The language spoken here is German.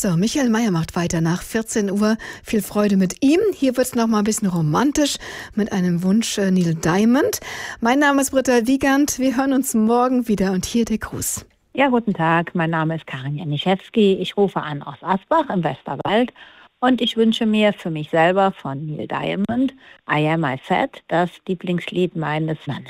So, Michael Mayer macht weiter nach 14 Uhr. Viel Freude mit ihm. Hier wird es noch mal ein bisschen romantisch mit einem Wunsch Neil Diamond. Mein Name ist Britta Wiegand. Wir hören uns morgen wieder und hier der Gruß. Ja, guten Tag. Mein Name ist Karin Janiszewski. Ich rufe an aus Asbach im Westerwald und ich wünsche mir für mich selber von Neil Diamond I Am I Said, das Lieblingslied meines Mannes.